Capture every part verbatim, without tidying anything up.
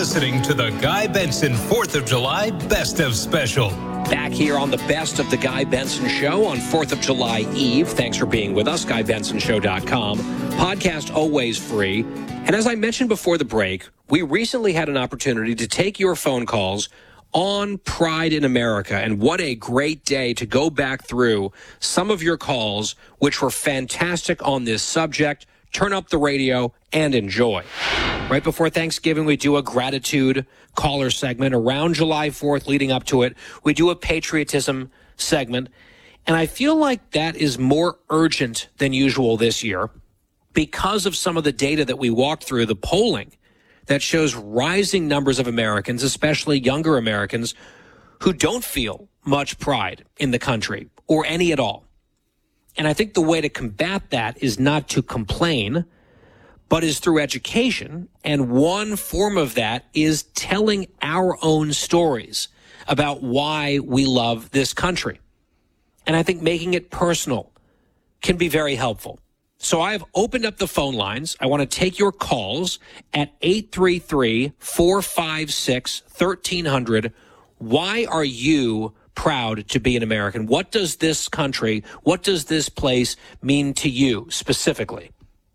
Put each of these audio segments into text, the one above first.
listening to the Guy Benson fourth of July Best of Special. Back here on the Best of the Guy Benson Show on fourth of July Eve. Thanks for being with us, guy benson show dot com. Podcast always free. And as I mentioned before the break, we recently had an opportunity to take your phone calls on Pride in America. And what a great day to go back through some of your calls, which were fantastic on this subject. Turn up the radio and enjoy. Right before Thanksgiving, we do a gratitude caller segment. Around July fourth, leading up to it, we do a patriotism segment. And I feel like that is more urgent than usual this year because of some of the data that we walked through, the polling that shows rising numbers of Americans, especially younger Americans, who don't feel much pride in the country or any at all. And I think the way to combat that is not to complain, but is through education. And one form of that is telling our own stories about why we love this country. And I think making it personal can be very helpful. So I've opened up the phone lines. I want to take your calls at eight three three, four five six, one three zero zero. Why are you proud to be an American? What does this country, what does this place mean to you specifically?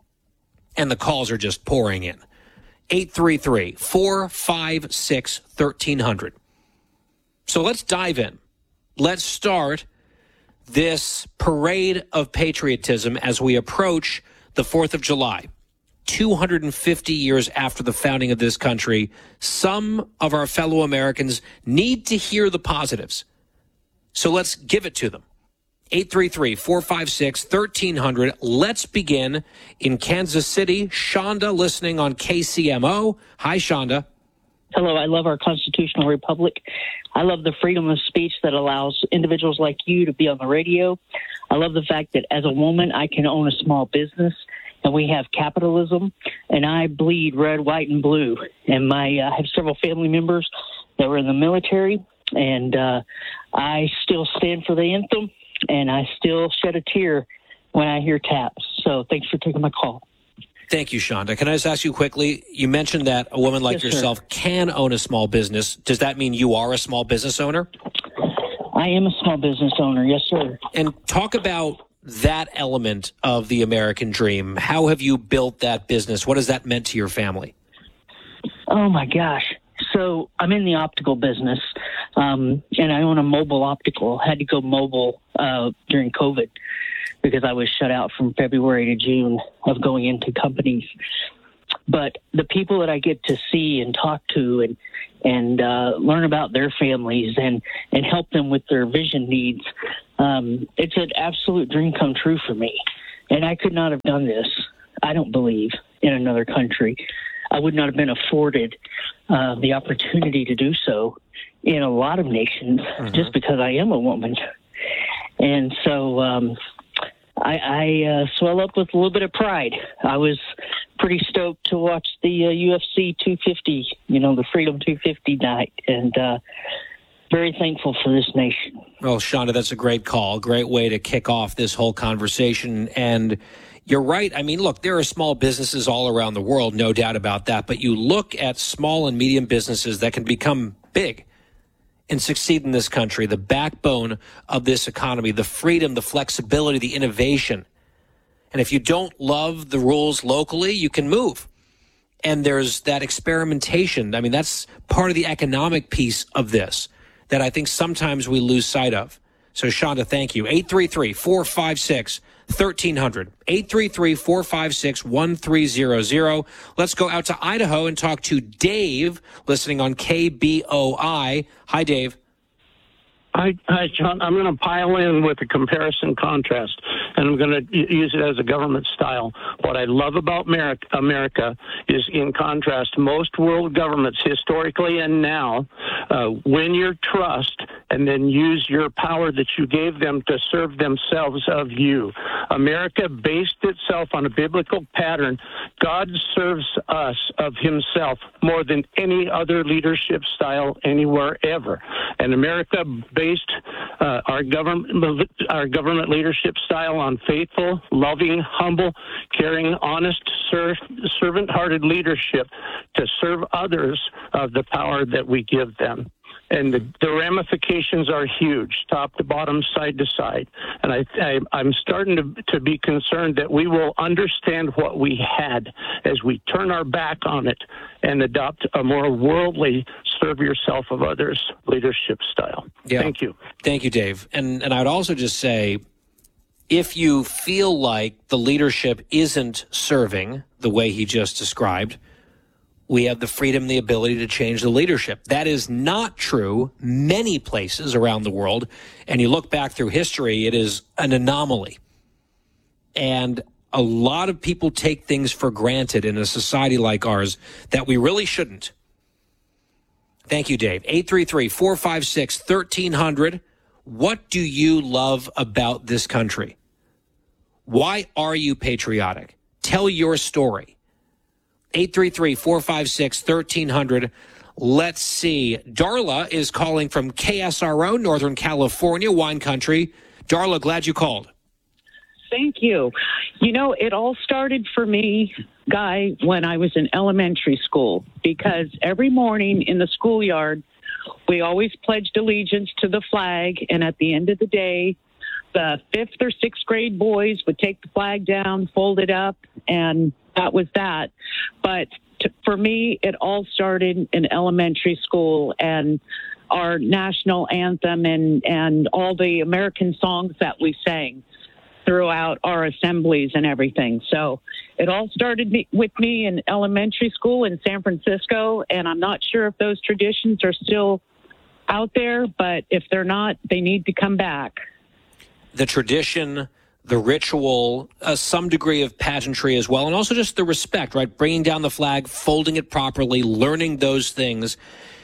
And the calls are just pouring in. eight three three, four five six, one three zero zero. So let's dive in. Let's start this parade of patriotism as we approach the fourth of July. two hundred fifty years after the founding of this country, some of our fellow Americans need to hear the positives. So let's give it to them. eight three three, four five six, one three zero zero. Let's begin in Kansas City. Shonda listening on K C M O. Hi, Shonda. Hello, I love our constitutional republic. I love the freedom of speech that allows individuals like you to be on the radio. I love the fact that as a woman, I can own a small business, and we have capitalism, and I bleed red, white, and blue. And my uh, I have several family members that were in the military, and uh, I still stand for the anthem, and I still shed a tear when I hear taps. So thanks for taking my call. Thank you, Shonda. Can I just ask you quickly, you mentioned that a woman like Yes, yourself sir. can own a small business. Does that mean you are a small business owner? I am a small business owner, yes, sir. And talk about that element of the American dream. How have you built that business? What has that meant to your family? Oh, my gosh. So I'm in the optical business, um, and I own a mobile optical. I had to go mobile uh, during COVID because I was shut out from February to June of going into companies. But the people that I get to see and talk to and and uh, learn about their families and, and help them with their vision needs, um, it's an absolute dream come true for me. And I could not have done this, I don't believe, in another country. I would not have been afforded uh, the opportunity to do so in a lot of nations mm-hmm. just because I am a woman. And so um, I, I uh, swell up with a little bit of pride. I was pretty stoked to watch the uh, U F C two fifty, you know, the Freedom two fifty night, and uh, very thankful for this nation. Well, Shonda, that's a great call. Great way to kick off this whole conversation. And you're right. I mean, look, there are small businesses all around the world, no doubt about that. But you look at small and medium businesses that can become big and succeed in this country, the backbone of this economy, the freedom, the flexibility, the innovation. And if you don't love the rules locally, you can move. And there's that experimentation. I mean, that's part of the economic piece of this that I think sometimes we lose sight of. So, Shonda, thank you. eight three three, four five six, one three zero zero. eight three three, four five six, one three zero zero. Let's go out to Idaho and talk to Dave, listening on K B O I. Hi, Dave. Hi, hi, John. I'm going to pile in with a comparison contrast, and I'm going to use it as a government style. What I love about America, America is, in contrast, most world governments, historically and now, uh, win your trust and then use your power that you gave them to serve themselves of you. America based itself on a biblical pattern. God serves us of himself more than any other leadership style anywhere ever. And America based based uh, our government our government leadership style on faithful, loving, humble, caring, honest, ser- servant-hearted leadership to serve others of the power that we give them. And the, the ramifications are huge, top to bottom, side to side. And I, I, I'm starting to, to be concerned that we will understand what we had as we turn our back on it and adopt a more worldly, serve yourself of others leadership style. Yeah. Thank you. Thank you, Dave. And and I would also just say, if you feel like the leadership isn't serving the way he just described, we have the freedom and the ability to change the leadership. That is not true many places around the world. And you look back through history, it is an anomaly. And a lot of people take things for granted in a society like ours that we really shouldn't. Thank you, Dave. eight three three, four five six, one three zero zero. What do you love about this country? Why are you patriotic? Tell your story. eight three three, four five six, one three zero zero. Let's see. Darla is calling from K S R O, Northern California, wine country. Darla, glad you called. Thank you. You know, it all started for me, Guy, when I was in elementary school, because every morning in the schoolyard, we always pledged allegiance to the flag, and at the end of the day, the fifth or sixth grade boys would take the flag down, fold it up, and that was that. But to, for me, it all started in elementary school, and our national anthem and, and all the American songs that we sang throughout our assemblies and everything. So it all started me, with me in elementary school in San Francisco, and I'm not sure if those traditions are still out there, but if they're not, they need to come back. The tradition, the ritual, uh, some degree of pageantry as well, and also just the respect, right? Bringing down the flag, folding it properly, learning those things.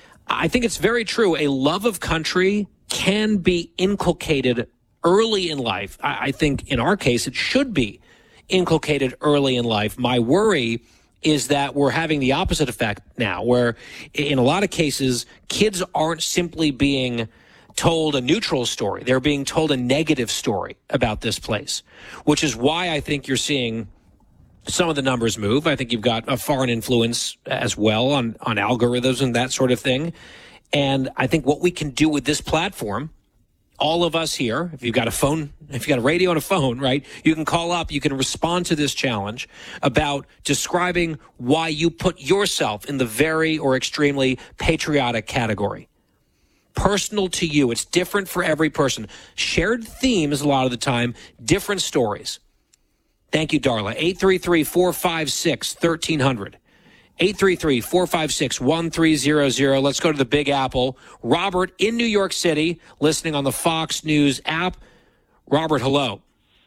I think it's very true. A love of country can be inculcated early in life. I, I think in our case, it should be inculcated early in life. My worry is that we're having the opposite effect now, where in a lot of cases, kids aren't simply being told a neutral story. They're being told a negative story about this place, which is why I think you're seeing some of the numbers move. I think you've got a foreign influence as well on, on algorithms and that sort of thing. And I think what we can do with this platform, all of us here, if you've got a phone, if you've got a radio and a phone, right, you can call up, you can respond to this challenge about describing why you put yourself in the very or extremely patriotic category. Personal to you. It's different for every person. Shared themes a lot of the time, different stories. Thank you, Darla. eight three three, four five six, one three zero zero. eight three three, four five six, one three zero zero. Let's go to the Big Apple. Robert in New York City, listening on the Fox News app. Robert, hello.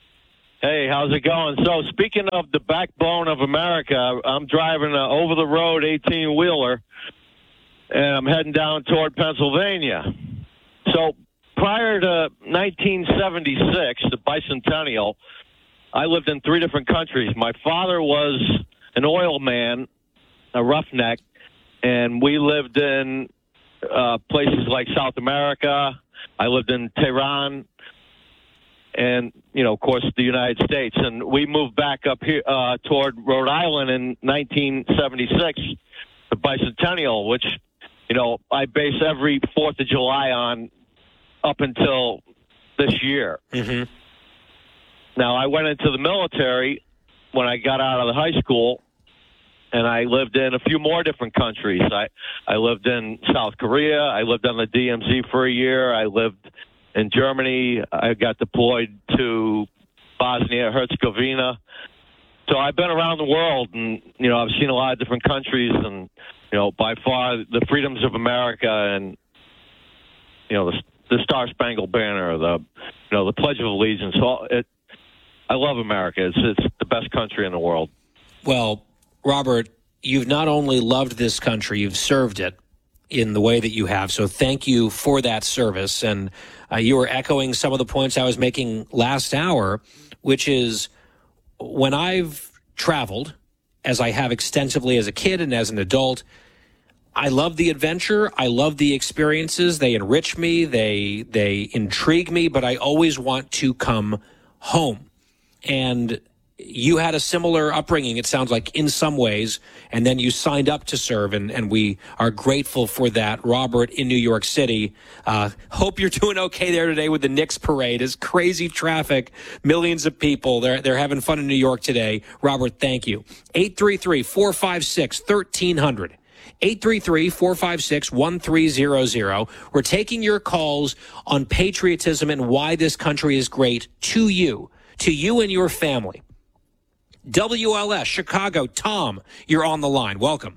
Hey, how's it going? So speaking of the backbone of America, I'm driving an over-the-road eighteen-wheeler, and I'm heading down toward Pennsylvania. So prior to nineteen seventy-six, the bicentennial, I lived in three different countries. My father was an oil man, a roughneck, and we lived in uh, places like South America. I lived in Tehran and, you know, of course, the United States. And we moved back up here uh, toward Rhode Island in nineteen seventy-six, the bicentennial, which, you know, I base every fourth of July on up until this year. Mm-hmm. Now, I went into the military when I got out of the high school, and I lived in a few more different countries. I, I lived in South Korea. I lived on the D M Z for a year. I lived in Germany. I got deployed to Bosnia-Herzegovina. So I've been around the world, and, you know, I've seen a lot of different countries, and, you know, by far the freedoms of America and, you know, the, the Star-Spangled Banner, the, you know, the Pledge of Allegiance. So it, I love America. It's, it's the best country in the world. Well, Robert, you've not only loved this country, you've served it in the way that you have. So thank you for that service. And uh, you were echoing some of the points I was making last hour, which is when I've traveled, as I have extensively as a kid and as an adult, I love the adventure. I love the experiences. They enrich me. They they intrigue me, but I always want to come home. And you had a similar upbringing, it sounds like, in some ways, and then you signed up to serve, and, and we are grateful for that. Robert in New York City, uh, hope you're doing okay there today with the Knicks parade. It's crazy traffic, millions of people. They're, they're having fun in New York today. Robert, thank you. eight three three, four five six, one three zero zero. eight three three, four five six, one three zero zero. We're taking your calls on patriotism and why this country is great to you, to you and your family. W L S, Chicago, Tom, you're on the line. Welcome.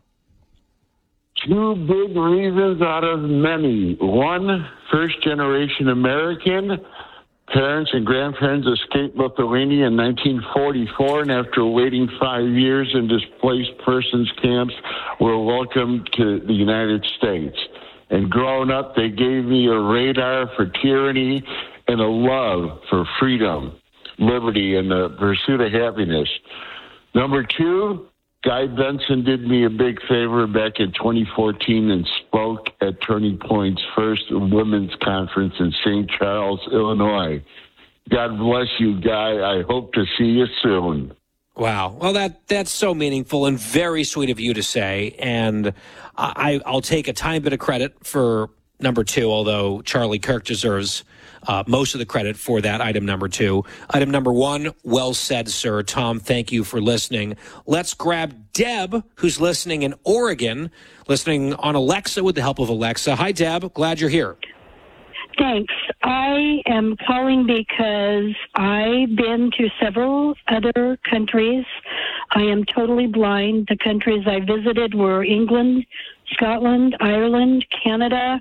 Two big reasons out of many. One, first-generation American. Parents and grandparents escaped Lithuania in nineteen forty-four, and after waiting five years in displaced persons camps, were welcomed to the United States. And growing up, they gave me a radar for tyranny and a love for freedom, liberty, and the pursuit of happiness. Number two, Guy Benson did me a big favor back in twenty fourteen and spoke at Turning Point's first women's conference in Saint Charles, Illinois. God bless you, Guy. I hope to see you soon. Wow. Well, that that's so meaningful and very sweet of you to say. And I, I'll take a tiny bit of credit for number two, although Charlie Kirk deserves uh, most of the credit for that item number two. Item number one, well said, sir. Tom, thank you for listening. Let's grab Deb, who's listening in Oregon, listening on Alexa with the help of Alexa. Hi, Deb. Glad you're here. Thanks. I am calling because I've been to several other countries. I am totally blind. The countries I visited were England, Scotland, Ireland, Canada,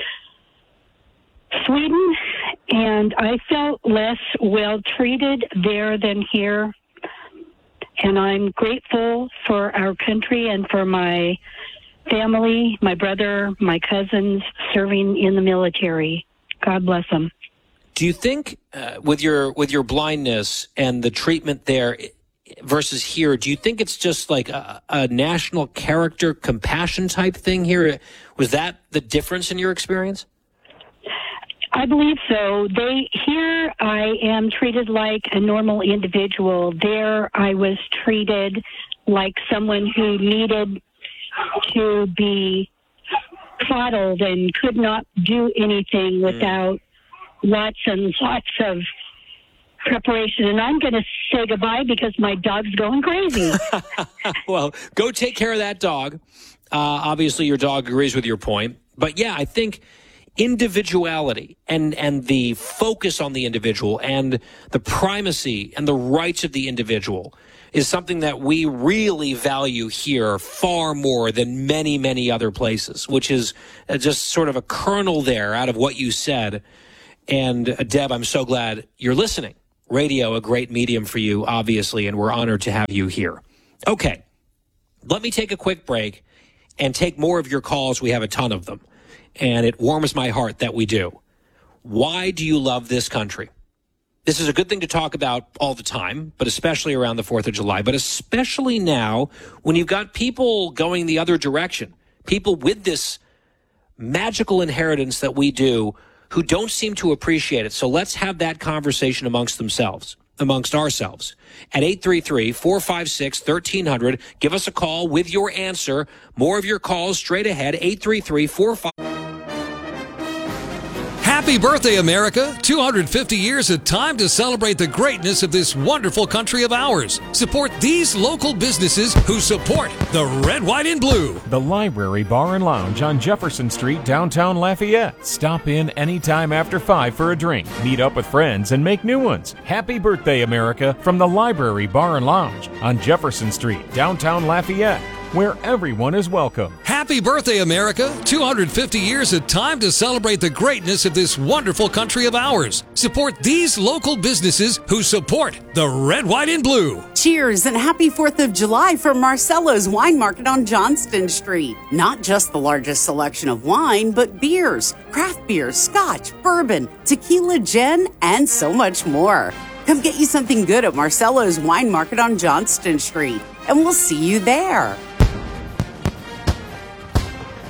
Sweden, and I felt less well treated there than here. And I'm grateful for our country and for my family, my brother, my cousins serving in the military. God bless them. Do you think uh, with your with your blindness and the treatment there versus here, do you think it's just like a, a national character compassion type thing here? Was that the difference in your experience? I believe so. They here I am treated like a normal individual. There I was treated like someone who needed to be coddled and could not do anything without lots and lots of preparation. And I'm going to say goodbye because my dog's going crazy. Well, go take care of that dog. Uh, obviously, your dog agrees with your point. But yeah, I think individuality and, and the focus on the individual and the primacy and the rights of the individual is something that we really value here far more than many, many other places, which is just sort of a kernel there out of what you said. And uh, Deb, I'm so glad you're listening. Radio, a great medium for you, obviously, and we're honored to have you here. Okay, let me take a quick break and take more of your calls. We have a ton of them, and it warms my heart that we do. Why do you love this country? This is a good thing to talk about all the time, but especially around the fourth of July, but especially now when you've got people going the other direction, people with this magical inheritance that we do who don't seem to appreciate it. So let's have that conversation amongst themselves, amongst ourselves. At eight three three, four five six, one three zero zero, give us a call with your answer. More of your calls straight ahead, eight three three, four five six. Happy birthday, America! two hundred fifty years of time to celebrate the greatness of this wonderful country of ours. Support these local businesses who support the Red, White, and Blue. The Library Bar and Lounge on Jefferson Street, downtown Lafayette. Stop in anytime after five for a drink. Meet up with friends and make new ones. Happy birthday, America, from the Library Bar and Lounge on Jefferson Street, downtown Lafayette, where everyone is welcome. Happy birthday, America! two hundred fifty years of time to celebrate the greatness of this wonderful country of ours. Support these local businesses who support the Red, White, and Blue. Cheers and happy fourth of July from Marcello's Wine Market on Johnston Street. Not just the largest selection of wine, but beers, craft beers, scotch, bourbon, tequila, gin, and so much more. Come get you something good at Marcello's Wine Market on Johnston Street, and we'll see you there.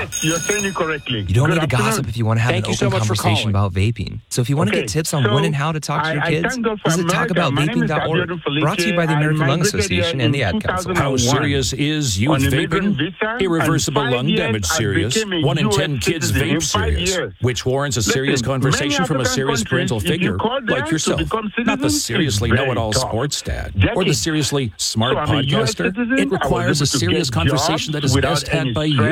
Yes, you're saying it correctly. You don't Good need to afternoon. gossip if you want to have Thank an you so open much for conversation calling. about vaping. So if you want to Okay, get tips on so when and how to talk to I- your I kids, thank God for visit talk America. about My name vaping is dot org. Abiodun Felice. Brought to you by the I American Lung migrated Association here and the in Ad Council. How two thousand one serious is youth on immigrant vaping? visa, Irreversible and lung five damage years I serious. became a One in U S ten kids citizen in vape five serious, years. which warrants a serious Listen, conversation many from a African serious countries, parental if you figure call them like to yourself. become Not the citizens, seriously it's very know-it-all tough. sports dad Jackie, or the seriously smart so I'm a U S podcaster. citizen. It I was requires a able to serious get conversation that jobs is best without had any by stress. you.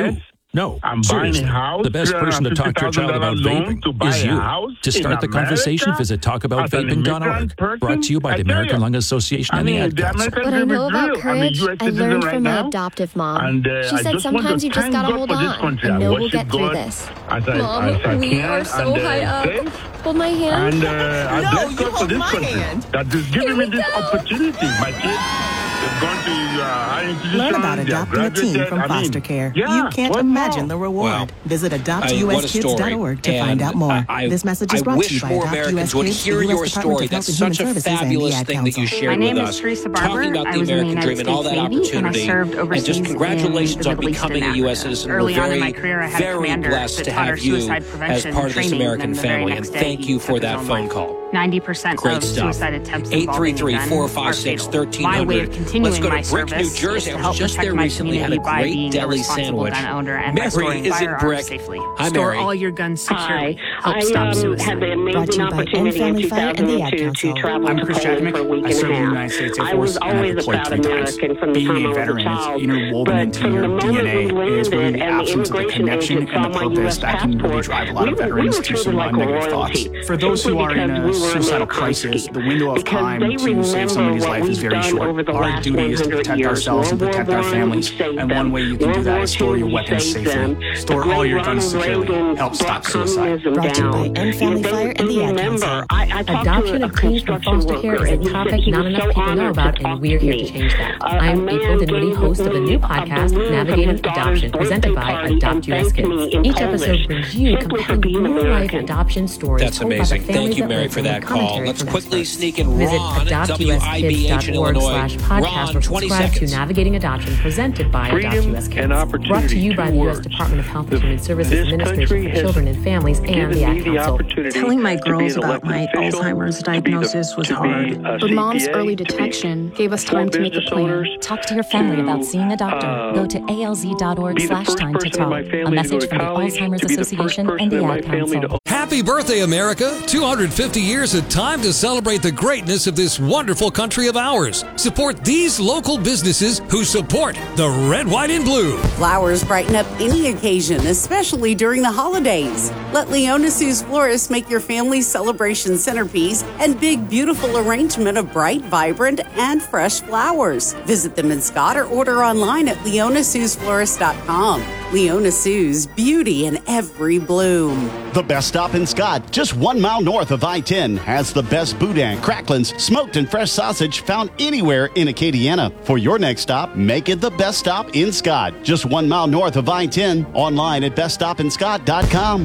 No, I'm seriously. buying a house. The best person to talk to your child about vaping to buy is a you. house To start in the conversation, America? visit talk about As an vaping dot org. immigrant person? Brought to you by I the tell American you. Lung Association I and the mean, Ad the Council. American What I know about I'm a courage, U S I citizen learned right from my now. adoptive mom. And, uh, She I said just sometimes want to you just thank gotta God hold for this on country. and I know we'll worship get through God this. As I, Mom, as I we can, are so and, uh, high up. safe. Hold my hand. And uh, I No, bless you God for hold this my country hand. that is giving me this opportunity. My kids have gone to uh, high institutions. Learn about they have adopting a teen graduated. from I mean, foster care. yeah, You can't what imagine more? the reward. Wow. Visit I adopt mean, U what S a kids dot story. org to And find out more. I, I, This message is I brought wish to you by more Adopt Americans U S would Kids, hear the U S your Department story. of Health That's and such Human a Services and the fabulous Ad thing that you Council. shared My name with is us. Teresa Barber. Talking about I the was in the American United dream and all States that Navy, and I opportunity. served And overseas just congratulations in on the Middle East becoming a and U S Africa. citizen. Early We're on in very, my career, I had a very commander blessed that to taught our have you suicide as prevention part of this training, American and then the very family. And next day, thank you he for took his that own phone life. call. ninety percent Great of stuff. suicide attempts eight involving three three, a gun four are five six, fatal. one three My zero way of zero. continuing Let's go my to Brick, New service is Jersey. to I help was just protect there my recently, had a community by great being a deli responsible sandwich. gun owner and by Mary, storing is it firearms Brick? safely. Hi, Store Mary. all your guns securely. Hi. Help I stop um, suicide. had the Brought to amazing you by End opportunity in Family Fire and the Ad two thousand two to Council. travel I'm to Chris Poland Chadwick. for a week I and served a in the half. United States Air I Force, was and I always a deployed proud three times. American from the Being time a I was a veteran is child. interwoven But into from your the moment D N A. we It is landed really the and the absence of the immigration connection agent and saw the my U purpose S that can really passport, drive a lot we of were, we veterans were to treated some like uh, negative royalty. thoughts. For those who simply are in because a we were suicidal American. crisis, the window of Because time they to save somebody's remember what life is we've very done short. over the Our last duty is to one hundred protect years. ourselves and World protect War our One, families. we saved And them. one way you can do World that War is store Two, your we weapons saved safely. them. Store The all great your guns Ronald securely. Reagan Help stop brought suicide. communism Brought to you down. by End Family They- Fire and they the Ad remember. Council. I, I talked Adoption to a of teens from construction foster care worker, is and a he topic said he not was enough so people know honored about, to and talk we're to here me. to change that. Uh, I'm a April man Dinwiddie, gave host of a me new a podcast, balloon Navigating from his Adoption, daughter's presented birthday by party Adopt and U S thanked Kids. me in Each Polish. episode brings you Simply for compelling being real-life American. adoption stories That's told amazing. by the Thank families you, that Mary, live for and that with call. commentary Let's from quickly experts. sneak in Visit Ron, adopt W U S I B kids H in dot org Illinois. slash podcast Ron, or twenty subscribe to seconds. Navigating Adoption, presented by Adopt Freedom U S Kids. and opportunity, Brought to you by two the U S words. Department of Health and Human Services This Administration country for has Children and Families and given the me Ad the Council. opportunity Telling my to be girls an about my elected official, Alzheimer's to be the- diagnosis was to be hard. a But Mom's C P A, early to be detection gave us small time to make a business plan. owners, Talk to your family to, about seeing a doctor. uh, Go to A L Z dot org be the slash first time to person in my talk. family A to go message to from the college, Alzheimer's to be the first Association person and in the my Ad family Council. to Happy birthday, America! two hundred fifty years of time to celebrate the greatness of this wonderful country of ours. Support these local businesses who support the Red, White, and Blue. Flowers brighten up any occasion, especially during the holidays. Let Leona Sue's Florist make your family's celebration centerpiece and big, beautiful arrangement of bright, vibrant, and fresh flowers. Visit them in Scott or order online at leona sues florist dot com. Leona Sue's, beauty in every bloom. The best stop in Scott, just one mile north of I ten, has the best boudin, cracklins, smoked and fresh sausage found anywhere in Acadiana. For your next stop, make it the best stop in Scott, just one mile north of I ten, online at best stop in scott dot com.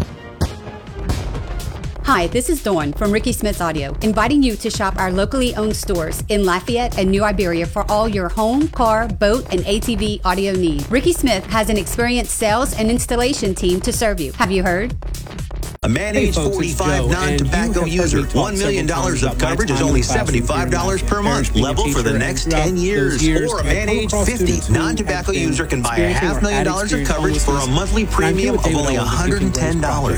Hi, this is Dawn from Ricky Smith's Audio, inviting you to shop our locally owned stores in Lafayette and New Iberia for all your home, car, boat, and A T V audio needs. Ricky Smith has an experienced sales and installation team to serve you. Have you heard? A man Hey age folks, it's forty-five Joe, non-tobacco and you have heard user. me talk one million dollars several of times about coverage my is time only in the classroom seventy-five dollars here per in month. Being a Level for the teacher, next and throughout ten years. those years, Or a I've man come age across fifty students who non-tobacco have been user can buy a experiencing half or million had dollars of experienced coverage for a homelessness. monthly And I'm here premium with of David only Owens of one hundred ten dollars.